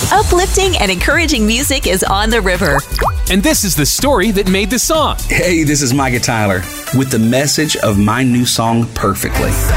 Uplifting and encouraging music is on the river. And this is the story that made the song. Hey, this is Micah Tyler with the message of my new song, Perfectly.